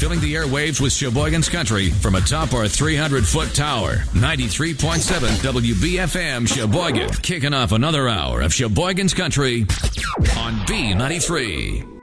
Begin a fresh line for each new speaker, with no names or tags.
filling the airwaves with Sheboygan's Country from atop our 300-foot tower. 93.7 WBFM Sheboygan. Kicking off another hour of Sheboygan's Country on B93.